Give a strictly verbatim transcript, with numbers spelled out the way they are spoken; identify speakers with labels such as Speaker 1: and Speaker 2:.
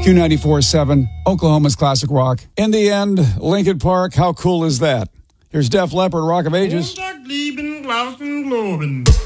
Speaker 1: Q ninety-four point seven, Oklahoma's classic rock. In the end, Lincoln Park, how cool is that? Here's Def Leppard, Rock of Ages.